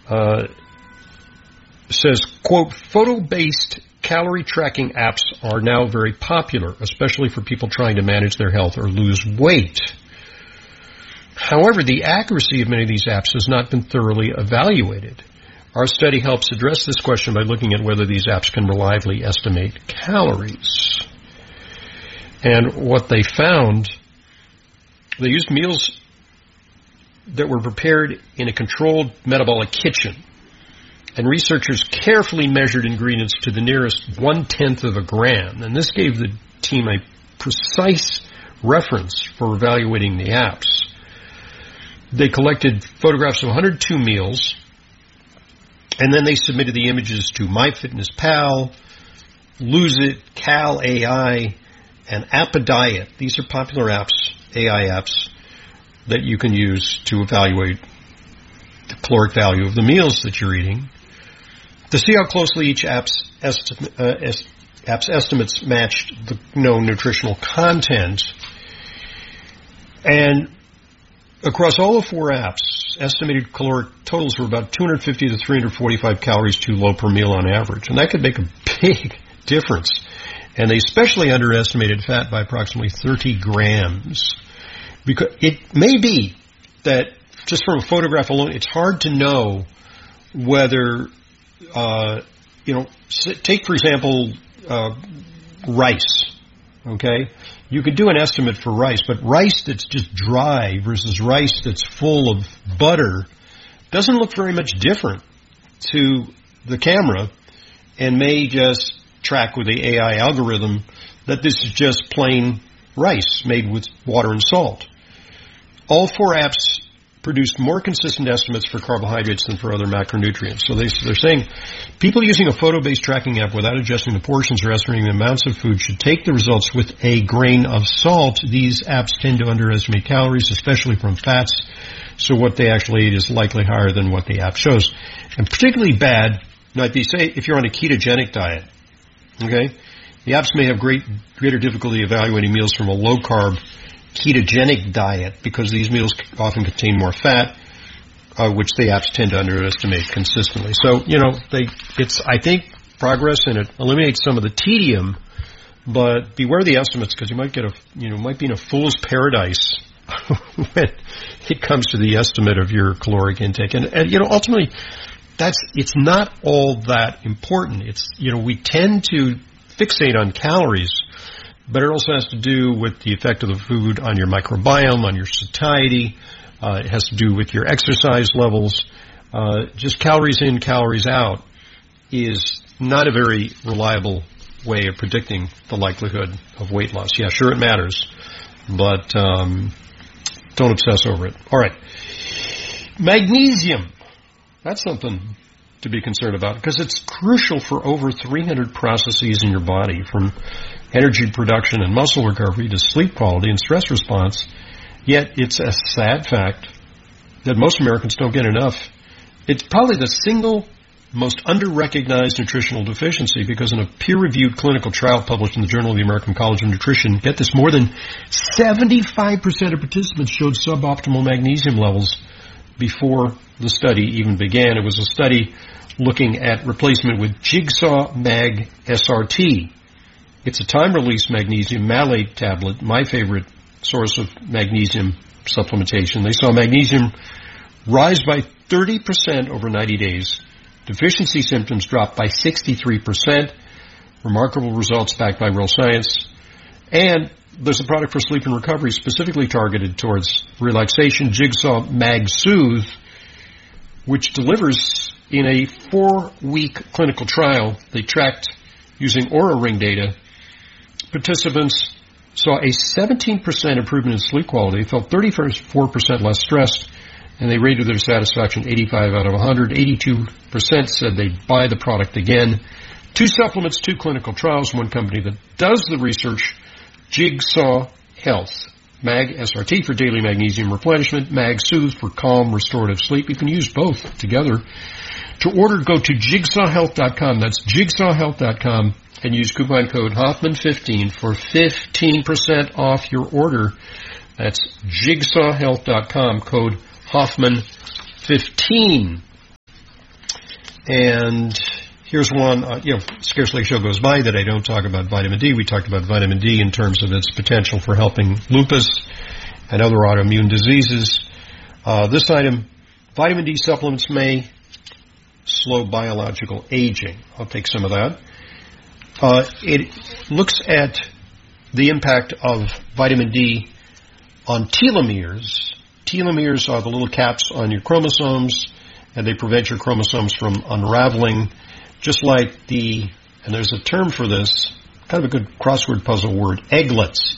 says, quote, photo-based calorie tracking apps are now very popular, especially for people trying to manage their health or lose weight. However, the accuracy of many of these apps has not been thoroughly evaluated. Our study helps address this question by looking at whether these apps can reliably estimate calories. And what they found, they used meals that were prepared in a controlled metabolic kitchen. And researchers carefully measured ingredients to the nearest 1/10 of a gram. And this gave the team a precise reference for evaluating the apps. They collected photographs of 102 meals, and then they submitted the images to MyFitnessPal, Lose It, Cal AI, and Appadiet. These are popular apps, AI apps, that you can use to evaluate the caloric value of the meals that you're eating, to see how closely each app's estimates matched the known nutritional content. And across all the four apps, estimated caloric totals were about 250 to 345 calories too low per meal on average. And that could make a big difference. And they especially underestimated fat by approximately 30 grams. Because it may be that just from a photograph alone, it's hard to know whether, take, for example, rice, okay? You could do an estimate for rice, but rice that's just dry versus rice that's full of butter doesn't look very much different to the camera and may just track with the AI algorithm that this is just plain rice made with water and salt. All four apps produced more consistent estimates for carbohydrates than for other macronutrients. So they're saying people using a photo-based tracking app without adjusting the portions or estimating the amounts of food should take the results with a grain of salt. These apps tend to underestimate calories, especially from fats, so what they actually eat is likely higher than what the app shows. And particularly bad, like they say, if you're on a ketogenic diet, okay? The apps may have greater difficulty evaluating meals from a low-carb ketogenic diet because these meals often contain more fat, which the apps tend to underestimate consistently. So, I think progress, and it eliminates some of the tedium, but beware the estimates because you might might be in a fool's paradise when it comes to the estimate of your caloric intake. And ultimately, it's not all that important. We tend to fixate on calories, but it also has to do with the effect of the food on your microbiome, on your satiety. It has to do with your exercise levels. Just calories in, calories out is not a very reliable way of predicting the likelihood of weight loss. Yeah, sure it matters, but don't obsess over it. All right. Magnesium. That's something to be concerned about because it's crucial for over 300 processes in your body, from energy production and muscle recovery to sleep quality and stress response. Yet it's a sad fact that most Americans don't get enough. It's probably the single most under-recognized nutritional deficiency because in a peer-reviewed clinical trial published in the Journal of the American College of Nutrition, get this, more than 75% of participants showed suboptimal magnesium levels before the study even began. It was a study looking at replacement with Jigsaw Mag SRT. It's a time-release magnesium malate tablet, my favorite source of magnesium supplementation. They saw magnesium rise by 30% over 90 days. Deficiency symptoms dropped by 63%. Remarkable results backed by real science. And there's a product for sleep and recovery specifically targeted towards relaxation, Jigsaw Mag Soothe, which delivers in a 4-week clinical trial. They tracked using Oura Ring data. Participants saw a 17% improvement in sleep quality, felt 34% less stressed, and they rated their satisfaction 85 out of 100. 82% said they'd buy the product again. 2 supplements, 2 clinical trials, one company that does the research, Jigsaw Health. Mag SRT for daily magnesium replenishment, Mag Soothe for calm, restorative sleep. You can use both together. To order, go to jigsawhealth.com. That's jigsawhealth.com and use coupon code Hoffman15 for 15% off your order. That's jigsawhealth.com, code Hoffman15. And here's one, scarcely a show goes by that I don't talk about vitamin D. We talked about vitamin D in terms of its potential for helping lupus and other autoimmune diseases. This item, vitamin D supplements may slow biological aging. I'll take some of that. It looks at the impact of vitamin D on telomeres. Telomeres are the little caps on your chromosomes, and they prevent your chromosomes from unraveling, just like and there's a term for this, kind of a good crossword puzzle word, egglets,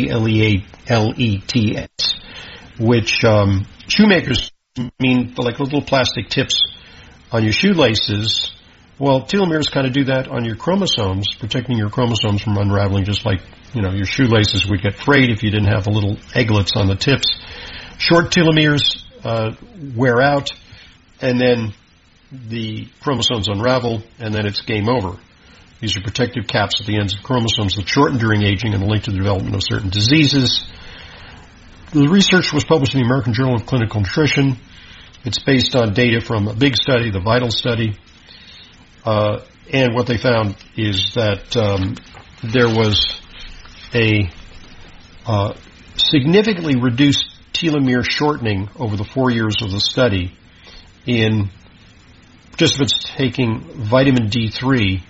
E-G-L-E-A-L-E-T-S, which shoemakers mean like little plastic tips on your shoelaces. Well, telomeres kind of do that on your chromosomes, protecting your chromosomes from unraveling, just like, your shoelaces would get frayed if you didn't have the little egglets on the tips. Short telomeres wear out, and then the chromosomes unravel, and then it's game over. These are protective caps at the ends of chromosomes that shorten during aging and link to the development of certain diseases. The research was published in the American Journal of Clinical Nutrition. It's based on data from a big study, the VITAL study. And what they found is that there was a significantly reduced telomere shortening over the 4 years of the study in participants taking vitamin D3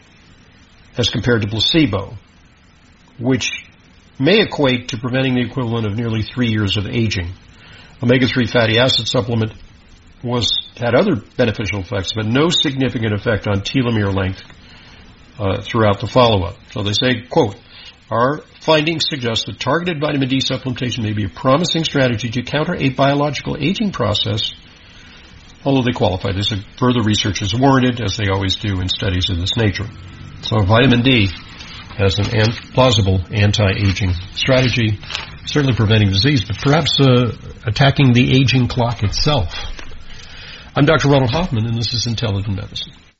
as compared to placebo, which may equate to preventing the equivalent of nearly 3 years of aging. Omega-3 fatty acid supplement had other beneficial effects, but no significant effect on telomere length throughout the follow-up. So they say, quote, our findings suggest that targeted vitamin D supplementation may be a promising strategy to counter a biological aging process, although they qualify. They said further research is warranted, as they always do in studies of this nature. So vitamin D has an plausible anti-aging strategy, certainly preventing disease, but perhaps attacking the aging clock itself. I'm Dr. Ronald Hoffman, and this is Intelligent Medicine.